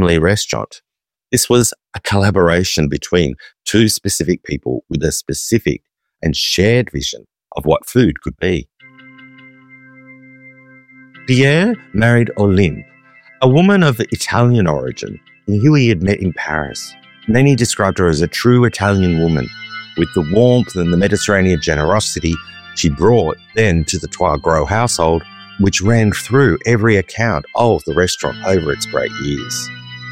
family restaurant. This was a collaboration between two specific people with a specific and shared vision of what food could be. Pierre married Olympe, a woman of Italian origin who he had met in Paris. And then he described her as a true Italian woman with the warmth and the Mediterranean generosity she brought then to the Trois Gros household, which ran through every account of the restaurant over its great years.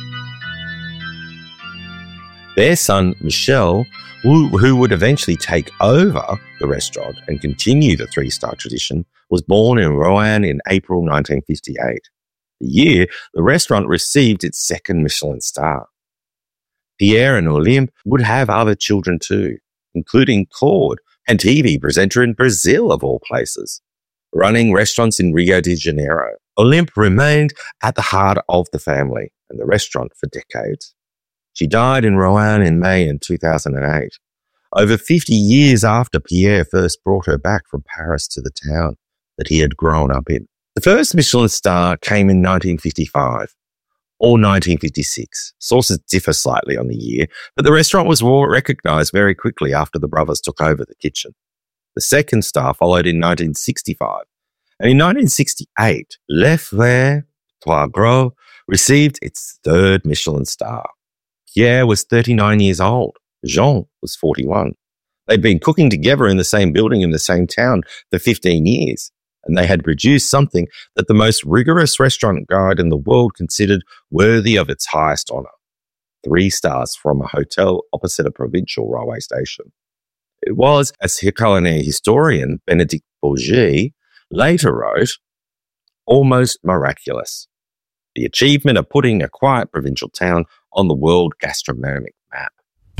Their son, Michel, who would eventually take over the restaurant and continue the three-star tradition, was born in Roanne in April 1958, the year the restaurant received its second Michelin star. Pierre and Olympe would have other children too, including Claude, a TV presenter in Brazil of all places, running restaurants in Rio de Janeiro. Olympe remained at the heart of the family and the restaurant for decades. She died in Roanne in May in 2008, over 50 years after Pierre first brought her back from Paris to the town that he had grown up in. The first Michelin star came in 1955 or 1956. Sources differ slightly on the year, but the restaurant was recognised very quickly after the brothers took over the kitchen. The second star followed in 1965, and in 1968, Le Frère Trois Gros received its third Michelin star. Pierre was 39 years old. Jean was 41. They'd been cooking together in the same building in the same town for 15 years, and they had produced something that the most rigorous restaurant guide in the world considered worthy of its highest honour. 3 stars from a hotel opposite a provincial railway station. It was, as culinary historian Benedict Bourget later wrote, almost miraculous. The achievement of putting a quiet provincial town on the world gastronomic map.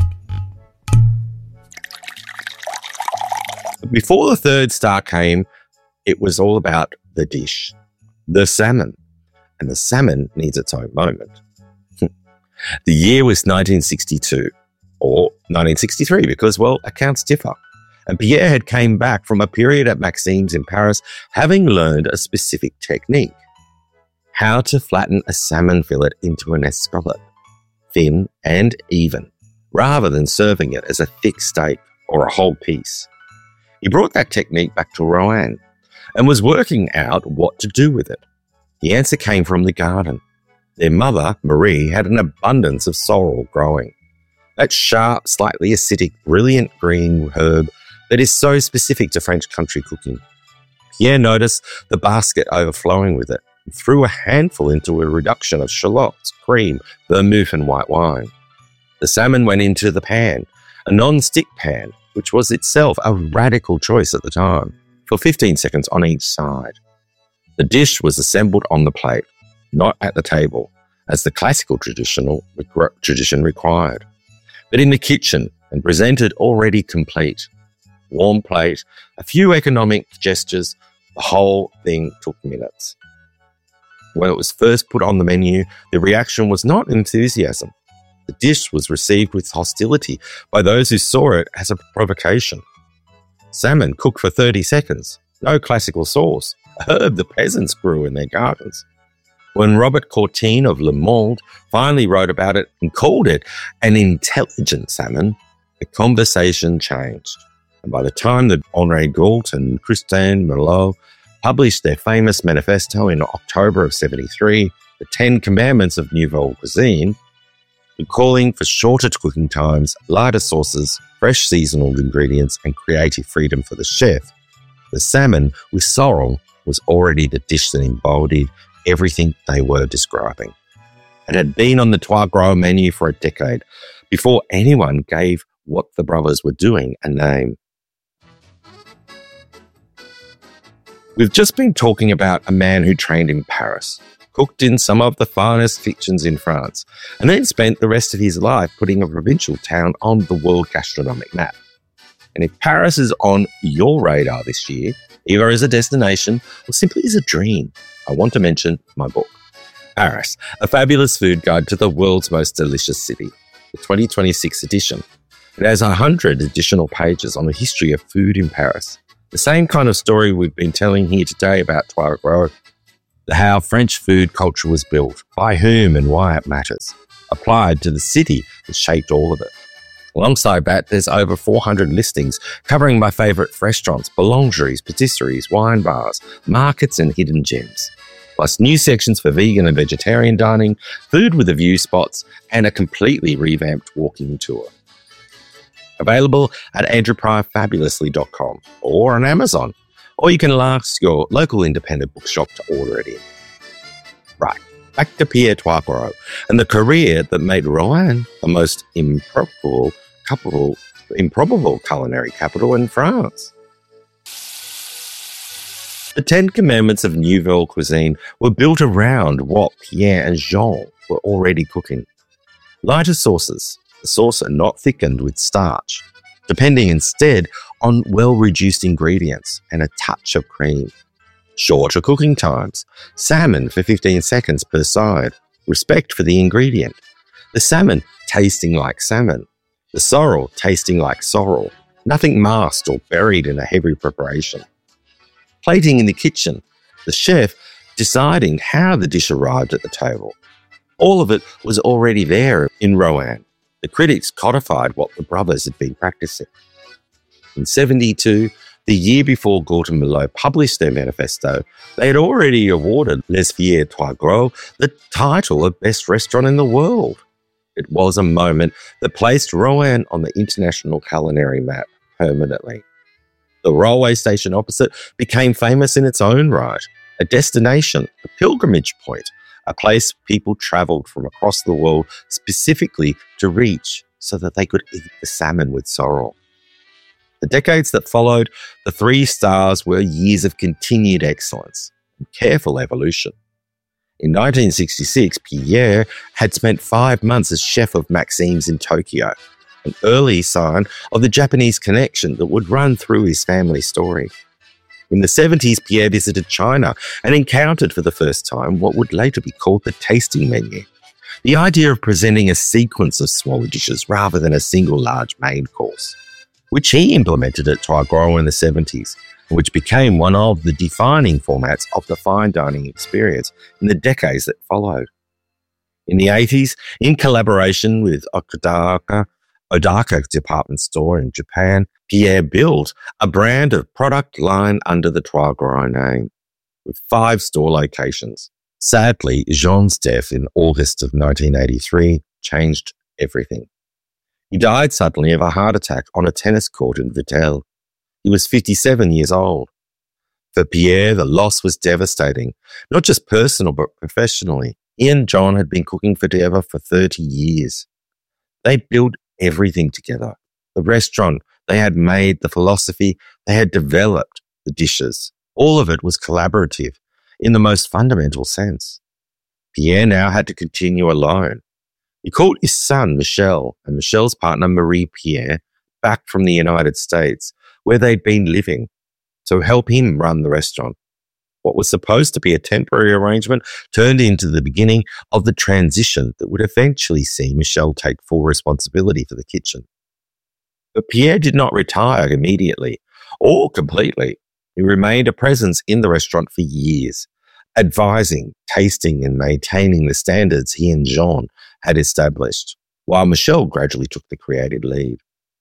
Before the third star came, it was all about the dish, the salmon. And the salmon needs its own moment. The year was 1962, or 1963, because, well, accounts differ. And Pierre had came back from a period at Maxime's in Paris, having learned a specific technique. How to flatten a salmon fillet into an escalope, thin and even, rather than serving it as a thick steak or a whole piece. He brought that technique back to Roanne and was working out what to do with it. The answer came from the garden. Their mother, Marie, had an abundance of sorrel growing. That sharp, slightly acidic, brilliant green herb that is so specific to French country cooking. Pierre noticed the basket overflowing with it and threw a handful into a reduction of shallots, cream, vermouth and white wine. The salmon went into the pan, a non-stick pan, which was itself a radical choice at the time, for 15 seconds on each side. The dish was assembled on the plate, not at the table, as the classical tradition required, but in the kitchen and presented already complete. Warm plate, a few economic gestures, the whole thing took minutes. When it was first put on the menu, the reaction was not enthusiasm. The dish was received with hostility by those who saw it as a provocation. Salmon cooked for 30 seconds, no classical sauce, a herb the peasants grew in their gardens. When Robert Courtine of Le Monde finally wrote about it and called it an intelligent salmon, the conversation changed. And by the time that Henri Gault and Christine Merlot published their famous manifesto in October of 1973, the 10 Commandments of Nouvelle Cuisine, calling for shorter cooking times, lighter sauces, fresh seasonal ingredients, and creative freedom for the chef, the salmon with sorrel was already the dish that embodied everything they were describing. It had been on the Trois Gros menu for a decade before anyone gave what the brothers were doing a name. We've just been talking about a man who trained in Paris, cooked in some of the finest kitchens in France, and then spent the rest of his life putting a provincial town on the world gastronomic map. And if Paris is on your radar this year, either as a destination or simply as a dream, I want to mention my book, Paris, a fabulous food guide to the world's most delicious city, the 2026 edition. It has 100 additional pages on the history of food in Paris. The same kind of story we've been telling here today about Trois Gros. How French food culture was built, by whom and why it matters, applied to the city that shaped all of it. Alongside that, there's over 400 listings covering my favourite restaurants, boulangeries, patisseries, wine bars, markets and hidden gems. Plus new sections for vegan and vegetarian dining, food with a view spots, and a completely revamped walking tour. Available at andrewpryorfabulously.com or on Amazon, or you can ask your local independent bookshop to order it in. Right, back to Pierre Troisgros and the career that made Roanne the most improbable culinary capital in France. The 10 Commandments of Nouvelle Cuisine were built around what Pierre and Jean were already cooking. Lighter sauces, the sauce are not thickened with starch, depending instead on well-reduced ingredients and a touch of cream. Shorter cooking times, salmon for 15 seconds per side, respect for the ingredient. The salmon tasting like salmon, the sorrel tasting like sorrel, nothing masked or buried in a heavy preparation. Plating in the kitchen, the chef deciding how the dish arrived at the table. All of it was already there in Roanne. The critics codified what the brothers had been practicing. In 1972, the year before Gordon Millot published their manifesto, they had already awarded Les Pierre Troisgros the title of best restaurant in the world. It was a moment that placed Roanne on the international culinary map permanently. The railway station opposite became famous in its own right, a destination, a pilgrimage point, a place people travelled from across the world specifically to reach so that they could eat the salmon with sorrel. The decades that followed, the 3 stars were years of continued excellence and careful evolution. In 1966, Pierre had spent 5 months as chef of Maxime's in Tokyo, an early sign of the Japanese connection that would run through his family story. In the 70s, Pierre visited China and encountered for the first time what would later be called the tasting menu. The idea of presenting a sequence of smaller dishes rather than a single large main course, which he implemented at Troisgros in the 70s, and which became one of the defining formats of the fine dining experience in the decades that followed. In the 80s, in collaboration with Odaka department store in Japan, Pierre built a brand of product line under the Troisgros name, with 5 store locations. Sadly, Jean's death in August of 1983 changed everything. He died suddenly of a heart attack on a tennis court in Vittel. He was 57 years old. For Pierre, the loss was devastating, not just personal but professionally. He and John had been cooking together for 30 years. They built everything together. The restaurant, they had made the philosophy, they had developed the dishes. All of it was collaborative in the most fundamental sense. Pierre now had to continue alone. He called his son, Michel, and Michel's partner, Marie-Pierre, back from the United States, where they'd been living, to help him run the restaurant. What was supposed to be a temporary arrangement turned into the beginning of the transition that would eventually see Michel take full responsibility for the kitchen. But Pierre did not retire immediately or completely. He remained a presence in the restaurant for years, advising, tasting and maintaining the standards he and Jean had established, while Michel gradually took the creative lead.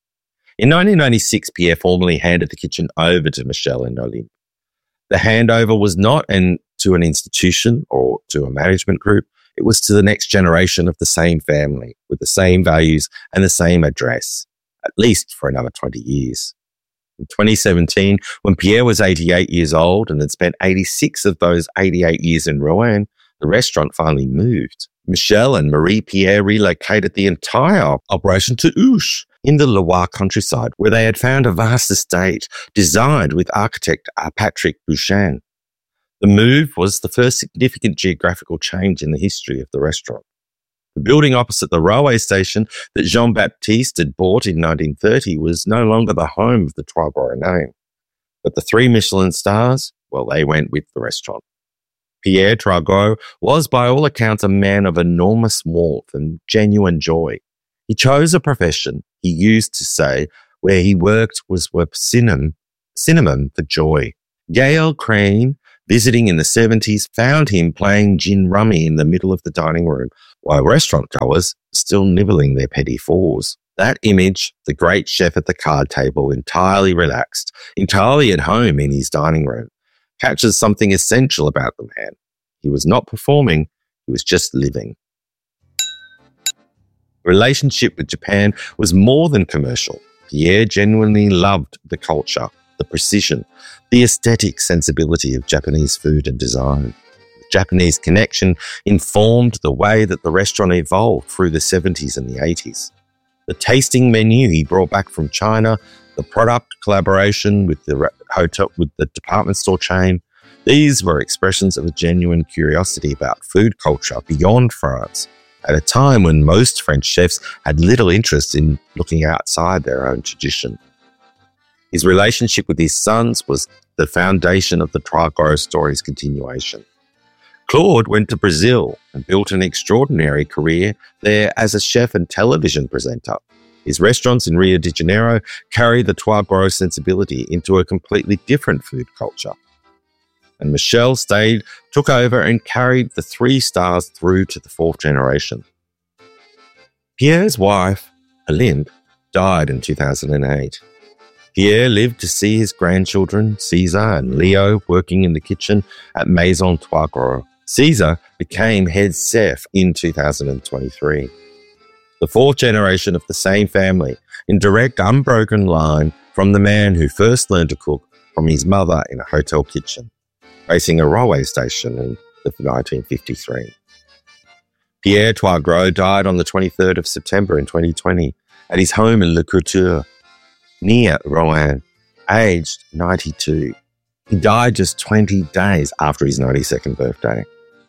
In 1996, Pierre formally handed the kitchen over to Michel and Olympe. The handover was not to an institution or to a management group. It was to the next generation of the same family, with the same values and the same address, at least for another 20 years. In 2017, when Pierre was 88 years old and had spent 86 of those 88 years in Roanne, the restaurant finally moved. Michel and Marie-Pierre relocated the entire operation to Ouche, in the Loire countryside, where they had found a vast estate designed with architect Patrick Bouchan. The move was the first significant geographical change in the history of the restaurant. The building opposite the railway station that Jean-Baptiste had bought in 1930 was no longer the home of the Troisgros name. But the 3 Michelin stars, well, they went with the restaurant. Pierre Troisgros was, by all accounts, a man of enormous warmth and genuine joy. He chose a profession, he used to say, where he worked was synonym for joy. Gaël Crane visiting in the 70s found him playing gin rummy in the middle of the dining room while restaurant goers still nibbling their petty fours. That image, the great chef at the card table, entirely relaxed, entirely at home in his dining room, captures something essential about the man. He was not performing, he was just living. The relationship with Japan was more than commercial. Pierre genuinely loved the culture, the precision, the aesthetic sensibility of Japanese food and design. The Japanese connection informed the way that the restaurant evolved through the 70s and the 80s. The tasting menu he brought back from China, the product collaboration with the hotel, with the department store chain, these were expressions of a genuine curiosity about food culture beyond France, at a time when most French chefs had little interest in looking outside their own tradition. His relationship with his sons was the foundation of the Trois Gros story's continuation. Claude went to Brazil and built an extraordinary career there as a chef and television presenter. His restaurants in Rio de Janeiro carry the Trois Gros sensibility into a completely different food culture. And Michel stayed, took over and carried the 3 stars through to the 4th generation. Pierre's wife, Helene, died in 2008. Pierre lived to see his grandchildren, Cesar and Leo, working in the kitchen at Maison Trois Gros. Cesar became head chef in 2023. The 4th generation of the same family, in direct, unbroken line from the man who first learned to cook from his mother in a hotel kitchen, facing a railway station in 1953. Pierre Trois Gros died on the 23rd of September in 2020 at his home in Le Couture, near Rouen, aged 92. He died just 20 days after his 92nd birthday.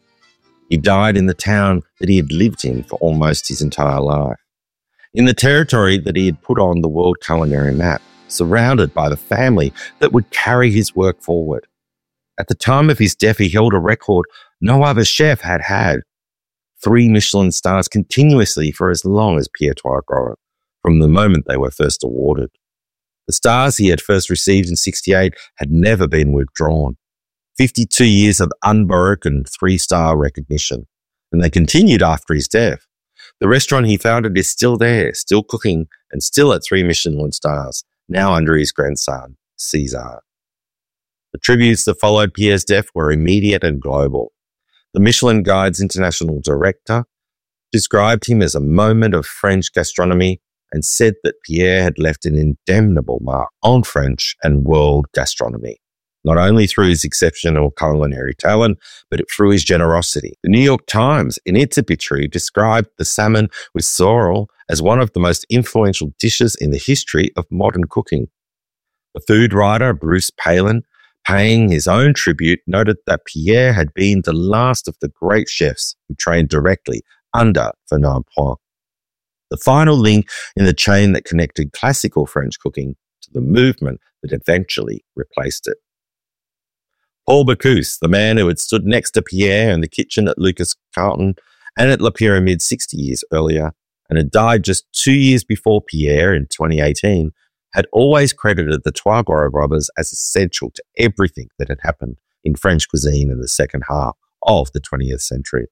He died in the town that he had lived in for almost his entire life, in the territory that he had put on the world culinary map, surrounded by the family that would carry his work forward. At the time of his death, he held a record no other chef had had: 3 Michelin stars continuously for as long as Pierre Trois Gros, from the moment they were first awarded. The stars he had first received in 1968 had never been withdrawn. 52 years of unbroken 3-star recognition, and they continued after his death. The restaurant he founded is still there, still cooking, and still at 3 Michelin stars, now under his grandson, Cesar. The tributes that followed Pierre's death were immediate and global. The Michelin Guide's international director described him as a moment of French gastronomy and said that Pierre had left an indelible mark on French and world gastronomy, not only through his exceptional culinary talent, but through his generosity. The New York Times, in its obituary, described the salmon with sorrel as one of the most influential dishes in the history of modern cooking. The food writer Bruce Palin, paying his own tribute, noted that Pierre had been the last of the great chefs who trained directly under Fernand Point, the final link in the chain that connected classical French cooking to the movement that eventually replaced it. Paul Bocuse, the man who had stood next to Pierre in the kitchen at Lucas Carlton and at La Pyramide 60 years earlier, and had died just 2 years before Pierre in 2018, had always credited the Trois Gros brothers as essential to everything that had happened in French cuisine in the second half of the 20th century.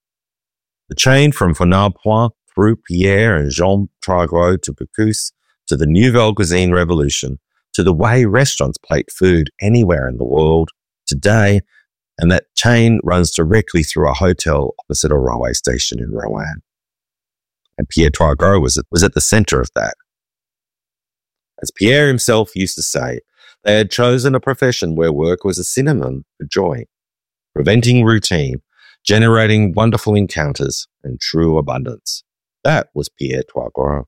The chain from Fernand Point through Pierre and Jean Trois Gros to Bocuse, to the Nouvelle Cuisine Revolution, to the way restaurants plate food anywhere in the world today, and that chain runs directly through a hotel opposite a railway station in Rouen. And Pierre Trois Gros was at the centre of that. As Pierre himself used to say, they had chosen a profession where work was a synonym for joy, preventing routine, generating wonderful encounters and true abundance. That was Pierre Trois Gros.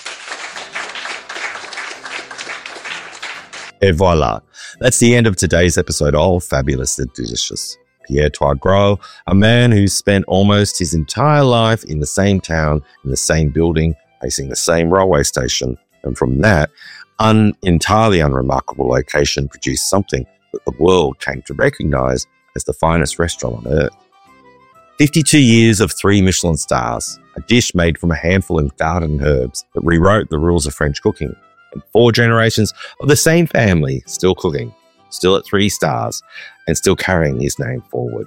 Et voila. That's the end of today's episode of Fabulous and Delicious. Pierre Trois Gros, a man who spent almost his entire life in the same town, in the same building, facing the same railway station, and from that entirely unremarkable location produced something that the world came to recognise as the finest restaurant on earth. 52 years of 3 Michelin stars, a dish made from a handful of garden herbs that rewrote the rules of French cooking, and 4 generations of the same family still cooking, still at 3 stars, and still carrying his name forward.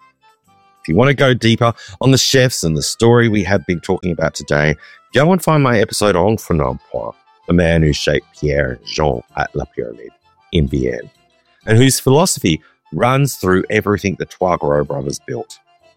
If you want to go deeper on the chefs and the story we have been talking about today, go and find my episode on Fernand Point, the man who shaped Pierre Jean at La Pyramide in Vienne, and whose philosophy runs through everything the Trois Gros brothers built.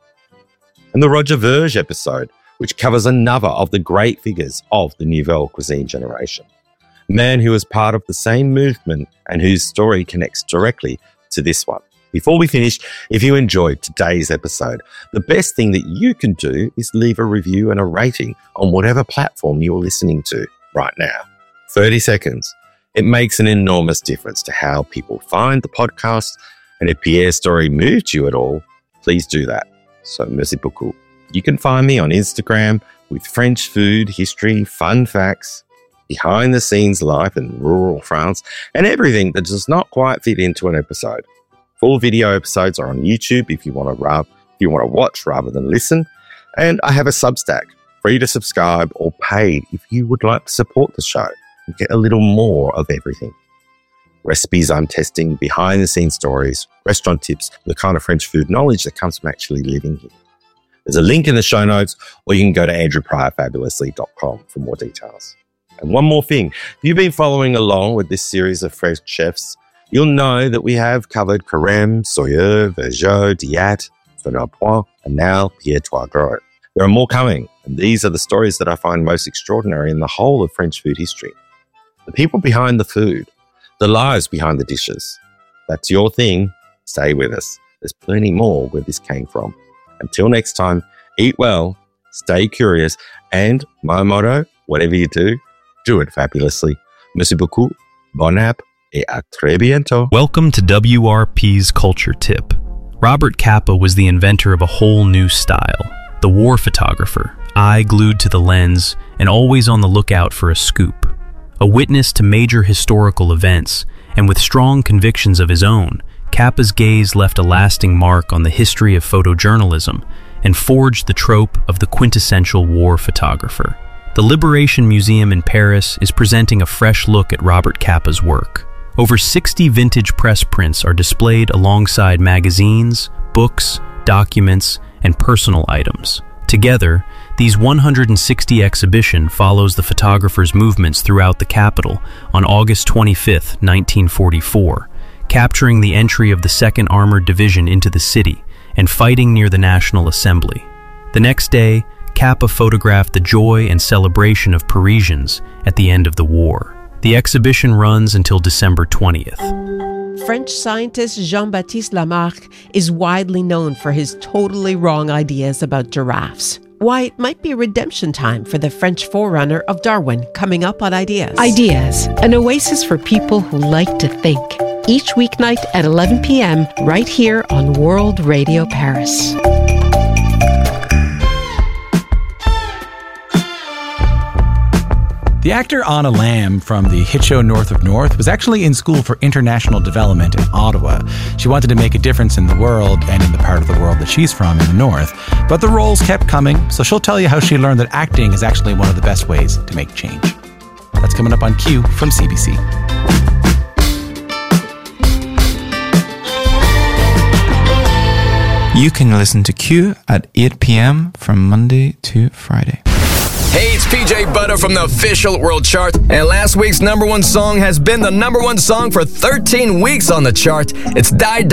And the Roger Verge episode, which covers another of the great figures of the Nouvelle Cuisine generation, a man who was part of the same movement and whose story connects directly to this one. Before we finish, if you enjoyed today's episode, the best thing that you can do is leave a review and a rating on whatever platform you're listening to right now. 30 seconds. It makes an enormous difference to how people find the podcast. And if Pierre's story moved you at all, please do that. So merci beaucoup. You can find me on Instagram with French food, history, fun facts, behind the scenes life in rural France, and everything that does not quite fit into an episode. Full video episodes are on YouTube if you want to watch rather than listen. And I have a Substack, free to subscribe or paid if you would like to support the show and get a little more of everything. Recipes I'm testing, behind the scenes stories, restaurant tips, the kind of French food knowledge that comes from actually living here. There's a link in the show notes, or you can go to andrewpryorfabulously.com for more details. And one more thing, if you've been following along with this series of French chefs, you'll know that we have covered Carême, Soyer, Vergeot, Diat, Fernand Point, and now Pierre Trois Gros. There are more coming, and these are the stories that I find most extraordinary in the whole of French food history. The people behind the food, the lives behind the dishes. That's your thing. Stay with us. There's plenty more where this came from. Until next time, eat well, stay curious, and my motto, whatever you do it fabulously. Merci beaucoup, bon app, et à très bientôt. Welcome to WRP's Culture Tip. Robert Capa was the inventor of a whole new style, the war photographer, eye glued to the lens and always on the lookout for a scoop. A witness to major historical events, and with strong convictions of his own, Capa's gaze left a lasting mark on the history of photojournalism and forged the trope of the quintessential war photographer. The Liberation Museum in Paris is presenting a fresh look at Robert Capa's work. Over 60 vintage press prints are displayed alongside magazines, books, documents, and personal items. Together, these 160 exhibition follows the photographer's movements throughout the capital on August 25, 1944, capturing the entry of the 2nd Armored Division into the city and fighting near the National Assembly. The next day, Capa photographed the joy and celebration of Parisians at the end of the war. The exhibition runs until December 20th. French scientist Jean-Baptiste Lamarck is widely known for his totally wrong ideas about giraffes. Why it might be redemption time for the French forerunner of Darwin, coming up on Ideas. Ideas, an oasis for people who like to think. Each weeknight at 11 p.m. right here on World Radio Paris. The actor Anna Lamb from the hit show North of North was actually in school for international development in Ottawa. She wanted to make a difference in the world and in the part of the world that she's from in the North. But the roles kept coming, so she'll tell you how she learned that acting is actually one of the best ways to make change. That's coming up on Q from CBC. You can listen to Q at 8 p.m. from Monday to Friday. Hey, it's PJ Butter from the official World Chart, and last week's number one song has been the number one song for 13 weeks on the chart. It's Die Die